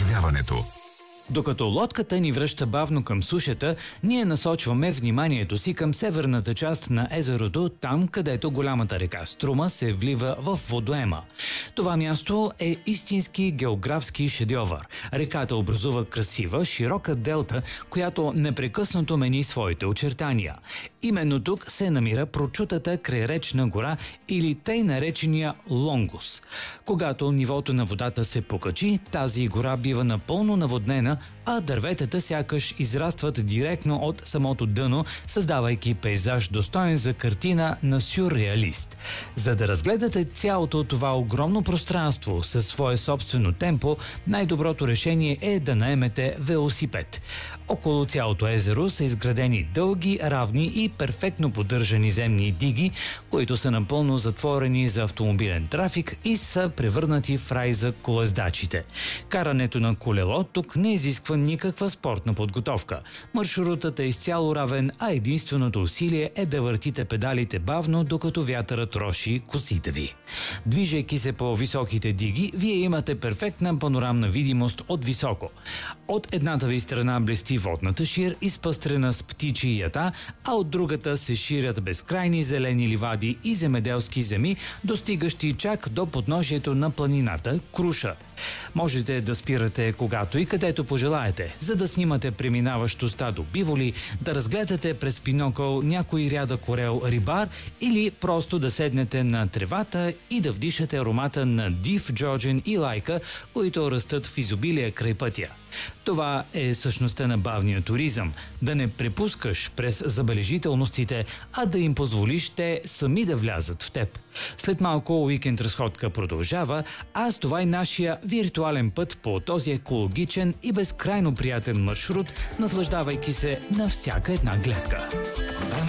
възстановяването. Докато лодката ни връща бавно към сушата, ние насочваме вниманието си към северната част на езерото, там където голямата река Струма се влива в водоема. Това място е истински географски шедьовър. Реката образува красива, широка делта, която непрекъснато мени своите очертания. Именно тук се намира прочутата крайречна гора или тъй наречения Лонгус. Когато нивото на водата се покачи, тази гора бива напълно наводнена, а дърветата сякаш израстват директно от самото дъно, създавайки пейзаж достоен за картина на сюрреалист. За да разгледате цялото това огромно пространство със свое собствено темпо, най-доброто решение е да наемете велосипед. Около цялото езеро са изградени дълги, равни и перфектно поддържани земни диги, които са напълно затворени за автомобилен трафик и са превърнати в рай за колездачите. Карането на колело тук не изисква никаква спортна подготовка. Маршрутът е изцяло равен, а единственото усилие е да въртите педалите бавно, докато вятърът роши косите ви. Движейки се по високите диги, вие имате перфектна панорамна видимост от високо. От едната ви страна блести водната шир, изпъстрена с птичи ята, а от другата се ширят безкрайни зелени ливади и земеделски земи, достигащи чак до подножието на планината Круша. Можете да спирате когато и където пожелаете, за да снимате преминаващо стадо биволи, да разгледате през бинокъл някой рядък орел рибар или просто да седнете на тревата и да вдишате аромата на див джорджен и лайка, които растат в изобилие край пътя. Това е същността на бавния туризъм – да не препускаш през забележителностите, а да им позволиш те сами да влязат в теб. След малко уикенд разходка продължава, а с това и нашия виртуален път по този екологичен и безкрайно приятен маршрут, наслаждавайки се на всяка една гледка.